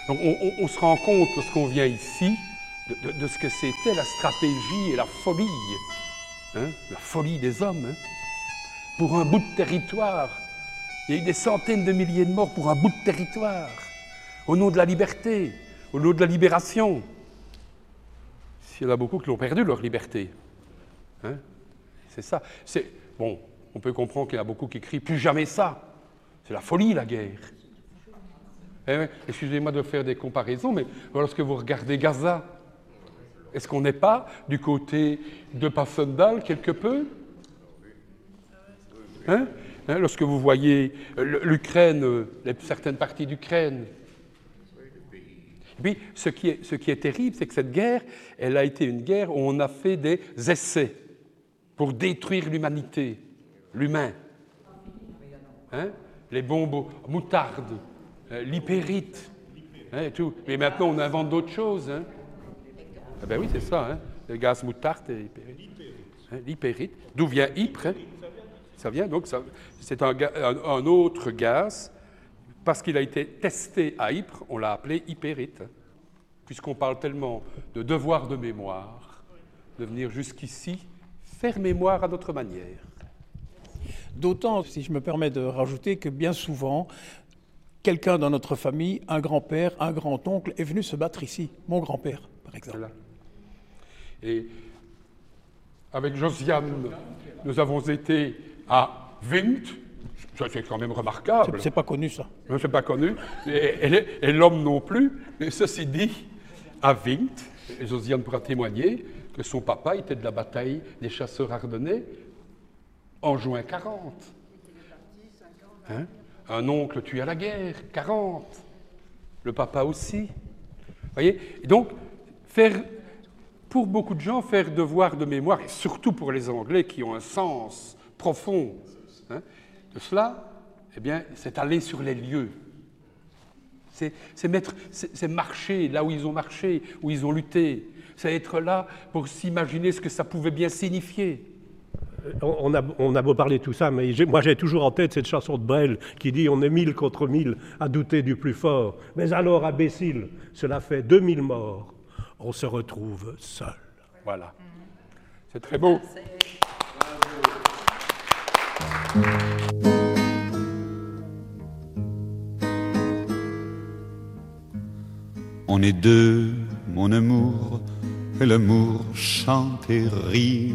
Donc on se rend compte, lorsqu'on vient ici, de ce que c'était la stratégie et la folie, hein, la folie des hommes, hein, pour un bout de territoire. Il y a eu des centaines de milliers de morts pour un bout de territoire, au nom de la liberté, au nom de la libération. Il y en a beaucoup qui l'ont perdu, leur liberté. Hein, c'est ça. Bon, on peut comprendre qu'il y en a beaucoup qui crient « plus jamais ça ». C'est la folie, la guerre. Excusez-moi de faire des comparaisons, mais lorsque vous regardez Gaza, est-ce qu'on n'est pas du côté de Passendal quelque peu, hein? Lorsque vous voyez l'Ukraine, certaines parties d'Ukraine. Et puis, ce qui est terrible, c'est que cette guerre, elle a été une guerre où on a fait des essais pour détruire l'humanité, l'humain. Hein? Les bombes moutardes, l'hypérite, hein, et tout. Mais maintenant, on invente d'autres choses. Hein. Ah ben oui, c'est ça, hein, le gaz moutarde et l'hypérite. Hein, l'hypérite, d'où vient Ypres, hein. Ça vient, donc, c'est un autre gaz. Parce qu'il a été testé à Ypres, on l'a appelé hypérite. Hein, puisqu'on parle tellement de devoir de mémoire, de venir jusqu'ici faire mémoire à notre manière. D'autant, si je me permets de rajouter, que bien souvent, quelqu'un dans notre famille, un grand-père, un grand-oncle, est venu se battre ici. Mon grand-père, par exemple. Voilà. Et avec Josiane, nous avons été à Vint. Ça, c'est quand même remarquable. C'est pas connu, ça. C'est pas connu. Et l'homme non plus. Mais ceci dit, à Vint, et Josiane pourra témoigner que son papa était de la bataille des chasseurs ardennais en juin 40. Hein? Un oncle tué à la guerre, 40. Le papa aussi. Vous voyez? Et donc, pour beaucoup de gens, faire devoir de mémoire, et surtout pour les Anglais qui ont un sens profond, hein, de cela, eh bien, c'est aller sur les lieux. C'est marcher là où ils ont marché, où ils ont lutté. C'est être là pour s'imaginer ce que ça pouvait bien signifier. On a beau parler de tout ça, mais moi j'ai toujours en tête cette chanson de Brel qui dit « On est 1000 contre 1000 à douter du plus fort. Mais alors, imbécile, cela fait 2000 morts. On se retrouve seul. » Voilà. C'est très beau. On est deux, mon amour, et l'amour chante et rit.